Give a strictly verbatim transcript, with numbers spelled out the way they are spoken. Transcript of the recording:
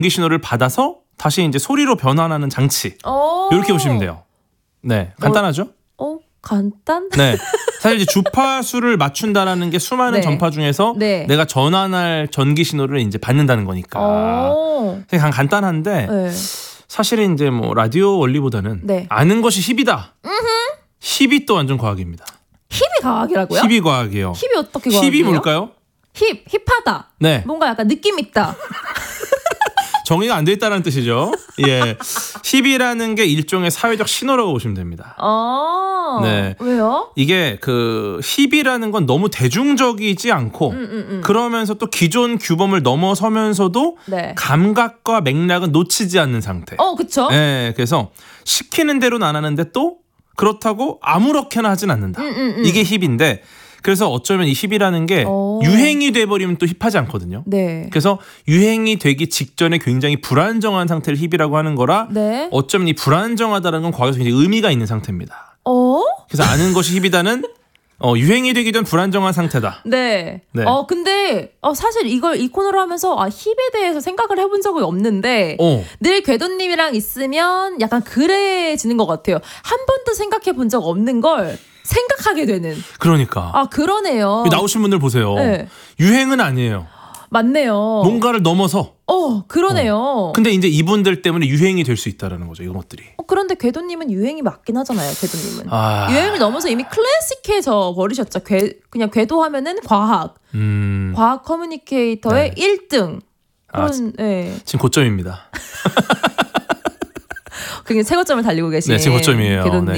전기 신호를 받아서 다시 이제 소리로 변환하는 장치. 어. 이렇게 보시면 돼요. 네, 간단하죠? 어, 간단? 네. 사실 이제 주파수를 맞춘다라는 게 수많은 네. 전파 중에서 네. 내가 전환할 전기 신호를 이제 받는다는 거니까. 어. 그냥 간단한데 네. 사실은 이제 뭐 라디오 원리보다는 네. 아는 것이 힙이다. 힙이 또 완전 과학입니다. 힙이 과학이라고요? 힙이 과학이에요. 힙이 어떻게 과학이에요? 힙이 뭘까요? 힙, 힙하다. 네. 뭔가 약간 느낌 있다. 정의가 안 돼 있다는 뜻이죠. 예. 힙이라는 게 일종의 사회적 신호라고 보시면 됩니다. 어. 네. 왜요? 이게 그 힙이라는 건 너무 대중적이지 않고 음, 음, 음. 그러면서 또 기존 규범을 넘어서면서도 네. 감각과 맥락은 놓치지 않는 상태. 어, 그쵸? 네, 그래서 시키는 대로는 안 하는데 또 그렇다고 아무렇게나 하진 않는다. 음, 음, 음. 이게 힙인데 그래서 어쩌면 이 힙이라는 게 오. 유행이 돼버리면 또 힙하지 않거든요. 네. 그래서 유행이 되기 직전에 굉장히 불안정한 상태를 힙이라고 하는 거라 네. 어쩌면 이 불안정하다는 건 과거에서 굉장히 의미가 있는 상태입니다. 어? 그래서 아는 것이 힙이다는 어, 유행이 되기 전 불안정한 상태다. 네. 네. 어, 근데, 어, 사실 이걸 이 코너로 하면서, 아, 힙에 대해서 생각을 해본 적이 없는데, 어. 늘 궤도님이랑 있으면 약간 그래지는 것 같아요. 한 번도 생각해 본 적 없는 걸 생각하게 되는. 그러니까 아, 그러네요. 나오신 분들 보세요. 네. 유행은 아니에요. 맞네요. 뭔가를 넘어서. 어, 그러네요. 근데 이제 이분들 때문에 유행이 될 수 있다라는 거죠. 이런 것들이. 어, 그런데 궤도님은 유행이 맞긴 하잖아요. 궤도님은. 아. 유행을 넘어서 이미 클래식해져 버리셨죠. 궤, 그냥 궤도 하면은 과학. 음. 과학 커뮤니케이터의 네. 일 등. 아, 그런, 예. 지금 고점입니다. 그게 최고점을 달리고 계신 네, 지금 고점이에요. 궤도님.